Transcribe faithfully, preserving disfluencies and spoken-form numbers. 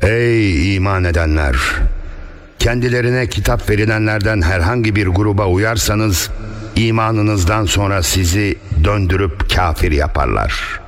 Ey iman edenler! Kendilerine kitap verilenlerden herhangi bir gruba uyarsanız, imanınızdan sonra sizi döndürüp kafir yaparlar.